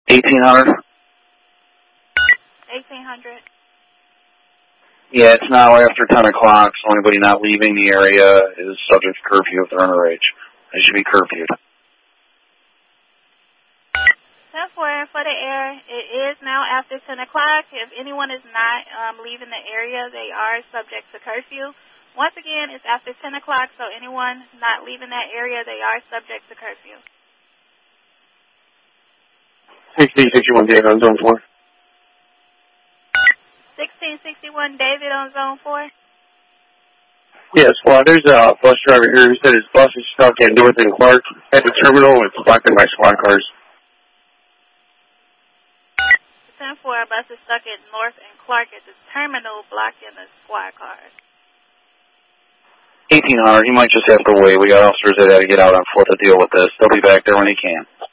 1800? 1800. Yeah, it's now after 10 o'clock, so anybody not leaving the area is subject to curfew if they're underage. They should be curfewed. 10-4 for the air. It is now after 10 o'clock. If anyone is not leaving the area, they are subject to curfew. Once again, it's after 10 o'clock, so anyone not leaving that area, they are subject to curfew. 1661 David on Zone 4. 1661 David on Zone 4. Yes, well, there's a bus driver here who said his bus is stuck at North and Clark at the terminal. It's blocking by SWAT cars. 10-4, bus is stuck at North and Clark at the terminal, blocking the SWAT cars. 1800, he might just have to wait. We got officers that had to get out on foot to deal with this. They'll be back there when he can.